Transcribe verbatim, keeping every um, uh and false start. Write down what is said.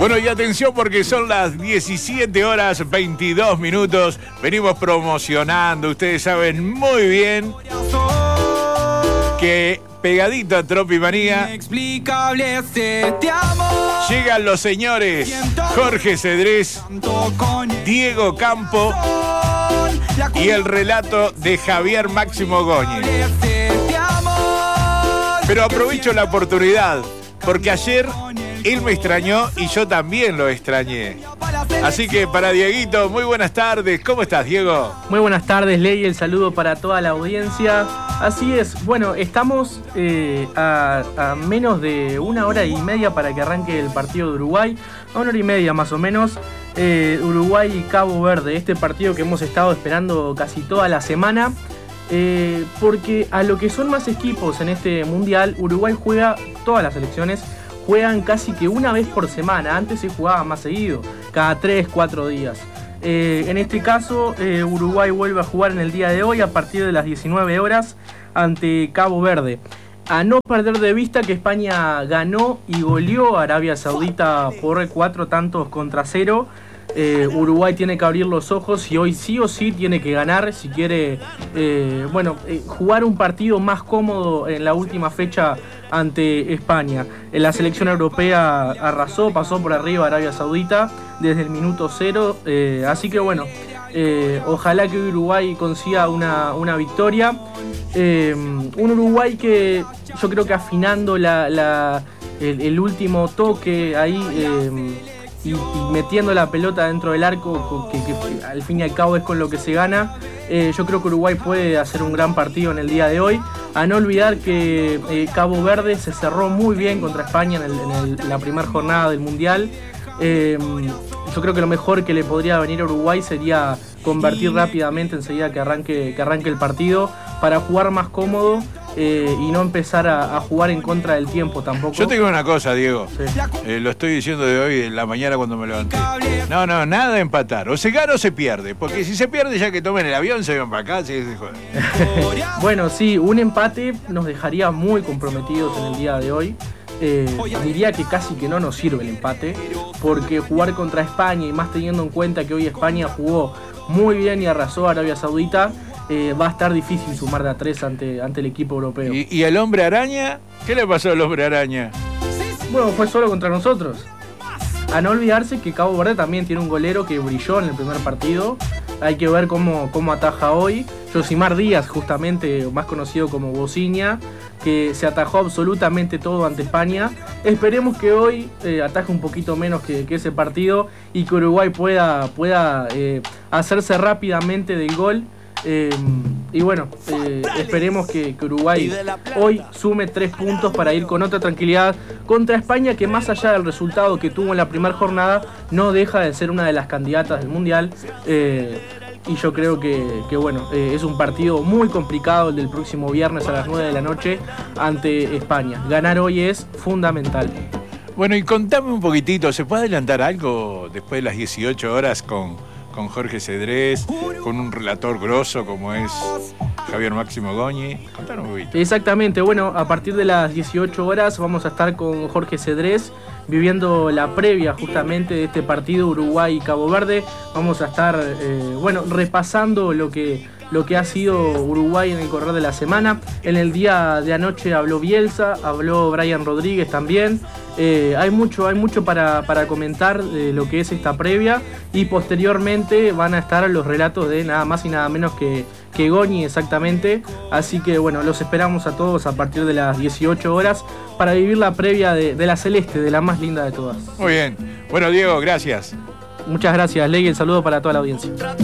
Bueno, y atención porque son las diecisiete horas veintidós minutos. Venimos promocionando, ustedes saben muy bien que pegadito a Tropimanía llegan los señores Jorge Cedrés, Diego Campo y el relato de Javier Máximo Goñi. Pero aprovecho la oportunidad porque ayer él me extrañó y yo también lo extrañé. Así que para Dieguito, muy buenas tardes. ¿Cómo estás, Diego? Muy buenas tardes, Ley. El saludo para toda la audiencia. Así es. Bueno, estamos eh, a, a menos de una hora y media para que arranque el partido de Uruguay. A una hora y media más o menos. Eh, Uruguay y Cabo Verde. Este partido que hemos estado esperando casi toda la semana. Eh, porque a lo que son más equipos en este mundial, Uruguay juega, todas las selecciones juegan casi que una vez por semana. Antes se jugaba más seguido, cada tres, cuatro días. Eh, en este caso, eh, Uruguay vuelve a jugar en el día de hoy a partir de las diecinueve horas ante Cabo Verde. A no perder de vista que España ganó y goleó a Arabia Saudita por cuatro tantos contra cero. Eh, Uruguay tiene que abrir los ojos y hoy sí o sí tiene que ganar si quiere eh, bueno, eh, jugar un partido más cómodo en la última fecha ante España. La selección europea arrasó, pasó por arriba a Arabia Saudita desde el minuto cero, eh, así que bueno, eh, ojalá que Uruguay consiga una, una victoria. Eh, un Uruguay que yo creo que afinando la, la, el, el último toque ahí eh, y, y metiendo la pelota dentro del arco, que, que al fin y al cabo es con lo que se gana. Eh, yo creo que Uruguay puede hacer un gran partido en el día de hoy. A no olvidar que eh, Cabo Verde se cerró muy bien contra España en, el, en, el, en la primera jornada del Mundial. Eh, yo creo que lo mejor que le podría venir a Uruguay sería convertir rápidamente enseguida que arranque, que arranque el partido para jugar más cómodo. Eh, y no empezar a, a jugar en contra del tiempo tampoco. Yo te digo una cosa, Diego. Sí. Eh, lo estoy diciendo de hoy en la mañana cuando me levanté. No, no, nada de empatar. O se gana o se pierde. Porque si se pierde, ya que tomen el avión, se van para acá, se joden. Bueno, sí, un empate nos dejaría muy comprometidos en el día de hoy. Eh, diría que casi que no nos sirve el empate, porque jugar contra España, y más teniendo en cuenta que hoy España jugó muy bien y arrasó a Arabia Saudita, Eh, va a estar difícil sumar de a tres ante, ante el equipo europeo. ¿Y, ¿Y el hombre araña? ¿Qué le pasó al hombre araña? Bueno, fue solo contra nosotros. A no olvidarse que Cabo Verde también tiene un golero que brilló en el primer partido. Hay que ver cómo, cómo ataja hoy. Josimar Díaz, justamente más conocido como Bociña, que se atajó absolutamente todo ante España. Esperemos que hoy eh, ataje un poquito menos que, que ese partido y que Uruguay pueda, pueda eh, hacerse rápidamente del gol. Eh, y bueno, eh, esperemos que, que Uruguay hoy sume tres puntos para ir con otra tranquilidad contra España, que más allá del resultado que tuvo en la primera jornada, no deja de ser una de las candidatas del Mundial. Eh, y yo creo que, que bueno, eh, es un partido muy complicado el del próximo viernes a las nueve de la noche ante España. Ganar hoy es fundamental. Bueno, y contame un poquitito, ¿se puede adelantar algo después de las dieciocho horas con... con Jorge Cedrés, con un relator grosso como es Javier Máximo Goñi? Contanos un poquito. Exactamente, bueno, a partir de las dieciocho horas vamos a estar con Jorge Cedrés viviendo la previa justamente de este partido Uruguay y Cabo Verde. Vamos a estar, eh, bueno, repasando lo que... lo que ha sido Uruguay en el correr de la semana. En el día de anoche habló Bielsa, habló Brian Rodríguez también. Eh, hay mucho, hay mucho para, para comentar de lo que es esta previa, y posteriormente van a estar los relatos de nada más y nada menos que, que Goñi exactamente. Así que bueno, los esperamos a todos a partir de las dieciocho horas para vivir la previa de, de la Celeste, de la más linda de todas. Muy bien. Bueno, Diego, gracias. Muchas gracias, Ley, el saludo para toda la audiencia.